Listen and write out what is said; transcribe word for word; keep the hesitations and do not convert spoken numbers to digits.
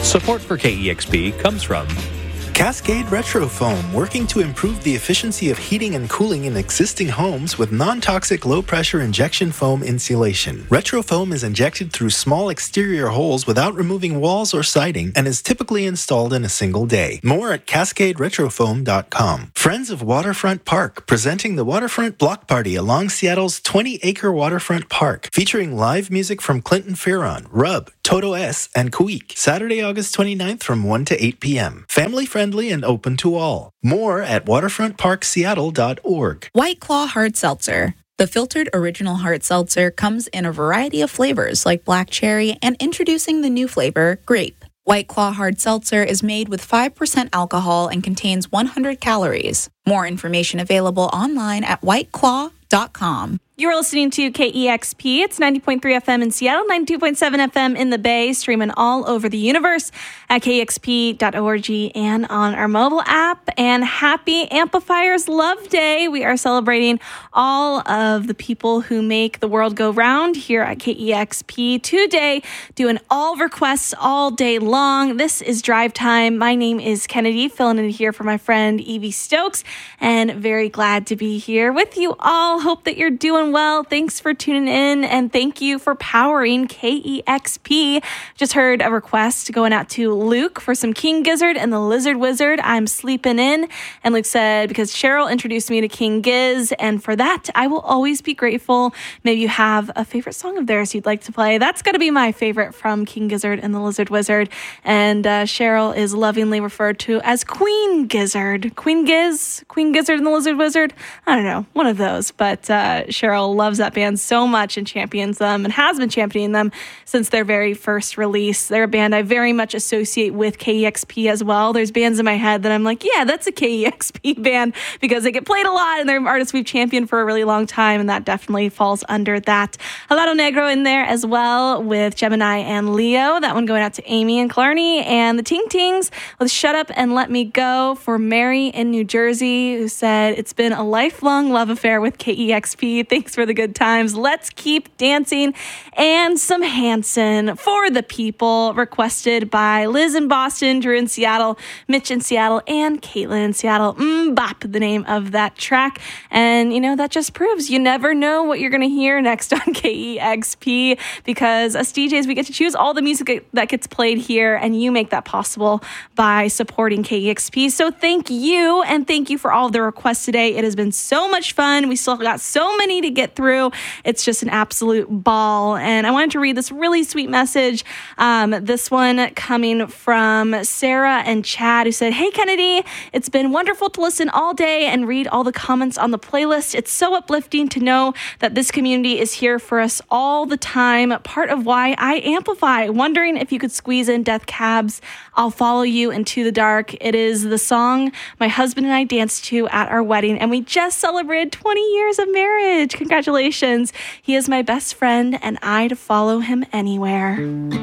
Support for K E X P comes from Cascade Retro Foam, working to improve the efficiency of heating and cooling in existing homes with non-toxic low-pressure injection foam insulation. Retro Foam is injected through small exterior holes without removing walls or siding and is typically installed in a single day. More at cascade retro foam dot com. Friends of Waterfront Park, presenting the Waterfront Block Party along Seattle's twenty-acre waterfront park, featuring live music from Clinton Fearon, Rub, Toto S, and Kuik. Saturday, August twenty-ninth from one to eight p.m. Family-friendly and open to all. More at waterfront park seattle dot org. White Claw Hard Seltzer. The filtered original hard seltzer comes in a variety of flavors like black cherry and introducing the new flavor, grape. White Claw Hard Seltzer is made with five percent alcohol and contains one hundred calories. More information available online at white claw dot com. You're listening to K E X P. It's ninety point three F M in Seattle, ninety-two point seven F M in the Bay, streaming all over the universe at K X P dot org and on our mobile app. And happy Amplifiers Love Day. We are celebrating all of the people who make the world go round here at K E X P today, doing all requests all day long. This is Drive Time. My name is Kennedy, filling in here for my friend Evie Stokes, and very glad to be here with you all. Hope that you're doing well. Thanks for tuning in, and thank you for powering K E X P. Just heard a request going out to Luke for some King Gizzard and the Lizard Wizard, I'm Sleeping In. And Luke said, because Cheryl introduced me to King Giz, and for that, I will always be grateful. Maybe you have a favorite song of theirs you'd like to play. That's got to be my favorite from King Gizzard and the Lizard Wizard. And uh, Cheryl is lovingly referred to as Queen Gizzard. Queen Giz? Queen Gizzard and the Lizard Wizard? I don't know, one of those. But uh, Cheryl loves that band so much and champions them and has been championing them since their very first release. They're a band I very much associate with K E X P as well. There's bands in my head that I'm like, yeah, that's a K E X P band because they get played a lot and they're artists we've championed for a really long time, and that definitely falls under that. Helado Negro in there as well with Gemini and Leo. That one going out to Amy and Clarny, and the Ting Tings with Shut Up and Let Me Go for Mary in New Jersey, who said, it's been a lifelong love affair with K E X P. Thanks for the good times. Let's keep dancing. And some Hanson for the people, requested by Liz in Boston, Drew in Seattle, Mitch in Seattle, and Caitlin in Seattle. Mbop, the name of that track. And, you know, that just proves you never know what you're going to hear next on K E X P, because us D Js, we get to choose all the music that gets played here, and you make that possible by supporting K E X P. So thank you, and thank you for all of the requests today. It has been so much fun. We still got so many to get through. It's just an absolute ball. And I wanted to read this really sweet message. Um, this one coming from Sarah and Chad, who said, hey, Kennedy, it's been wonderful to listen all day and read all the comments on the playlist. It's so uplifting to know that this community is here for us all the time. Part of why I amplify. Wondering if you could squeeze in Death Cab's I'll Follow You Into the Dark. It is the song my husband and I danced to at our wedding, and we just celebrated twenty years of marriage. Congratulations. He is my best friend, and I'd follow him anywhere.